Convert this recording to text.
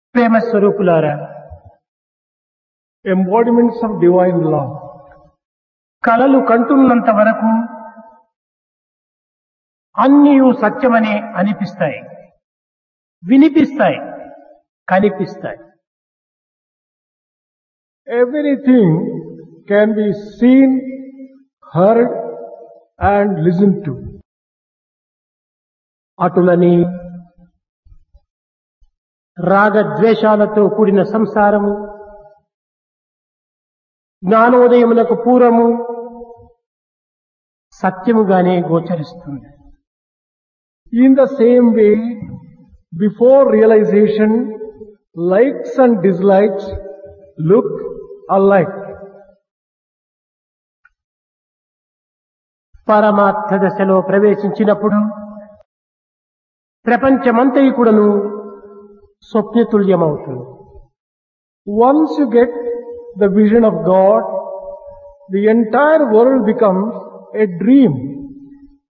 ప్రేమ స్వరూపులారా, embodiments of divine love. కలలు కంటున్నంత వరకు అన్నీ సత్యమనే అనిపిస్తాయి, వినిపిస్తాయి, కనిపిస్తాయి. Everything can be seen, heard and listened to. అటులని రాగద్వేషాలతో కూడిన సంసారము జ్ఞానోదయమునకు పూర్వము సత్యముగానే గోచరిస్తుంది. In the same way, before realization, likes and dislikes look alike. పరమార్థ దశలో ప్రవేశించినప్పుడు ప్రపంచమంతయు కూడాను స్వప్నతుల్యమవుతుంది. Once you get the vision of God, the entire world becomes a dream.